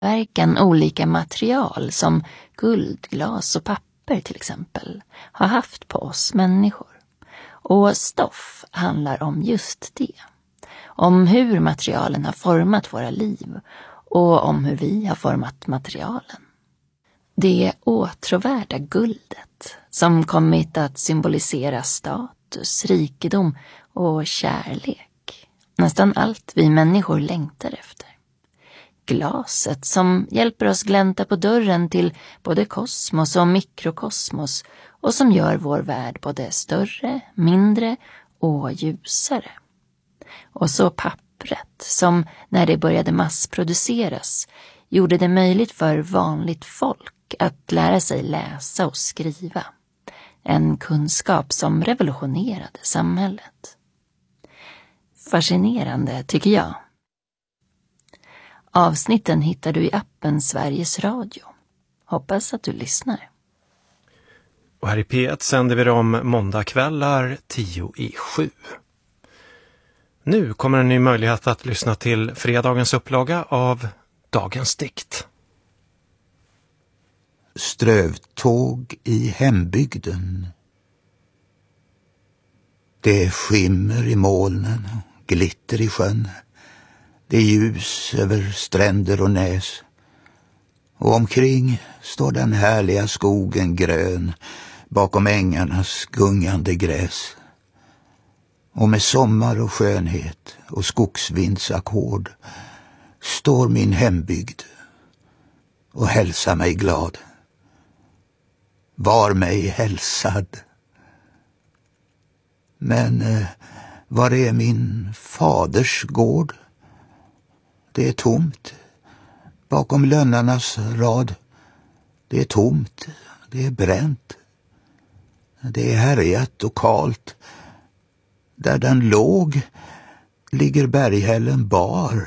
verkan olika material som guld, glas och papper till exempel har haft på oss människor. Och stoff handlar om just det. Om hur materialen har format våra liv och om hur vi har format materialen. Det åtråvärda guldet som kommit att symbolisera status, rikedom och kärlek. Nästan allt vi människor längtar efter. Glaset som hjälper oss glänta på dörren till både kosmos och mikrokosmos och som gör vår värld både större, mindre och ljusare. Och så pappret som när det började massproduceras gjorde det möjligt för vanligt folk att lära sig läsa och skriva. En kunskap som revolutionerade samhället. Fascinerande tycker jag. Avsnitten hittar du i appen Sveriges Radio. Hoppas att du lyssnar. Och här i P1 sänder vi dem måndagkvällar 6:50. Nu kommer en ny möjlighet att lyssna till fredagens upplaga av Dagens dikt. Strövtåg i hembygden. Det är skimmer i molnen, glitter i sjön. Det är ljus över stränder och näs. Och omkring står den härliga skogen grön bakom ängarnas gungande gräs. Och med sommar och skönhet och skogsvindsackord står min hembygd och hälsar mig glad. Var mig hälsad. Men var är min faders gård? Det är tomt. Bakom lönnarnas rad. Det är tomt. Det är bränt. Det är härjat och kalt. Där den låg ligger berghällen bar.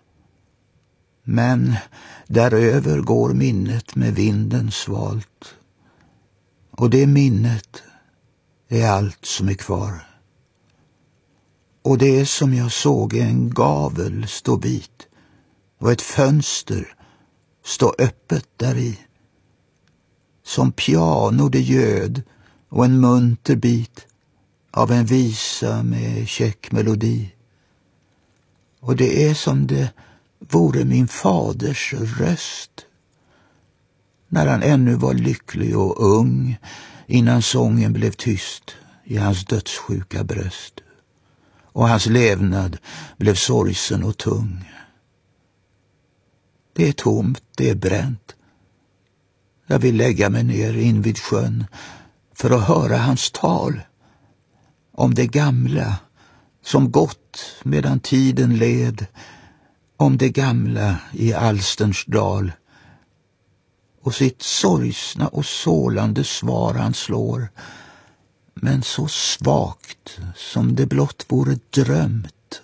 Men däröver går minnet med vinden svalt. Och det minnet är allt som är kvar. Och det är som jag såg en gavel stå bit och ett fönster stå öppet däri. Som piano det ljöd och en munter bit av en visa med käck melodi. Och det är som det vore min faders röst. När han ännu var lycklig och ung innan sången blev tyst i hans dödssjuka bröst. Och hans levnad blev sorgsen och tung. Det är tomt, det är bränt. Jag vill lägga mig ner invid sjön för att höra hans tal om det gamla som gått medan tiden led, om det gamla i Alsterns dal. Och sitt sorgsna och sålande svar han slår, men så svagt som det blott vore drömt.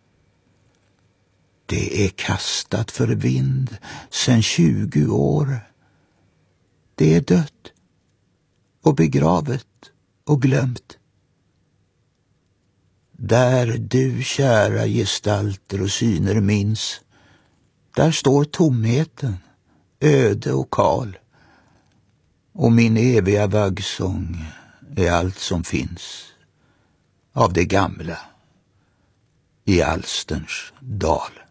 Det är kastat för vind sedan 20 år. Det är dött och begravet och glömt. Där du kära gestalter och syner minns, där står tomheten, öde och kal. Och min eviga vaggsång är allt som finns av det gamla i Alsterns dal.